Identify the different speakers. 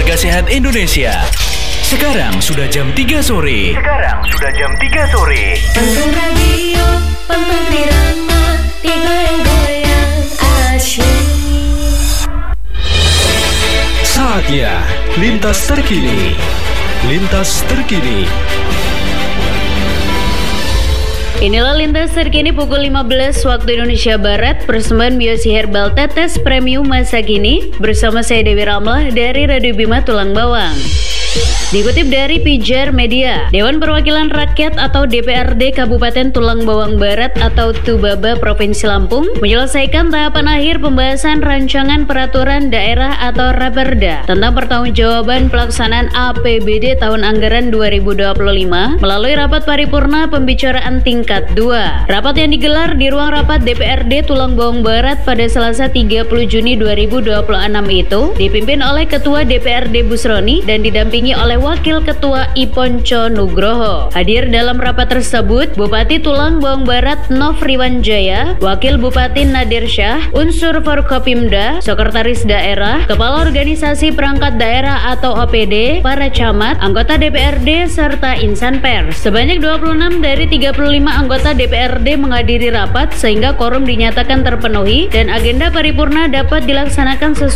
Speaker 1: Lembaga Sehat Indonesia. Sekarang sudah jam 3 sore.
Speaker 2: Pantun radio, pantun irama, digoyang-goyang asyik.
Speaker 1: Saatnya Lintas Terkini. Lintas Terkini.
Speaker 3: Inilah Lintas Terkini pukul 15 waktu Indonesia Barat. Persembahan Biosi Herbal Tetes Premium masa kini bersama saya Dewi Ramlah dari Radio Bima Tulang Bawang. Dikutip dari Pijar Media, Dewan Perwakilan Rakyat atau DPRD Kabupaten Tulang Bawang Barat atau Tubaba Provinsi Lampung menyelesaikan tahapan akhir pembahasan rancangan peraturan daerah atau Raperda tentang pertanggungjawaban pelaksanaan APBD tahun anggaran 2025 melalui rapat paripurna pembicaraan tingkat 2. Rapat yang digelar di ruang rapat DPRD Tulang Bawang Barat pada Selasa 30 Juni 2026 itu dipimpin oleh Ketua DPRD Busroni dan didampingi oleh Wakil Ketua Iponco Nugroho. Hadir dalam rapat tersebut Bupati Tulang Bawang Barat Nofriwanjaya, Wakil Bupati Nadir Syah, unsur Forkopimda, Sekretaris Daerah, Kepala Organisasi Perangkat Daerah atau OPD, para camat, anggota DPRD, serta insan pers. Sebanyak 26 dari 35 anggota DPRD menghadiri rapat sehingga quorum dinyatakan terpenuhi dan agenda paripurna dapat dilaksanakan sesuai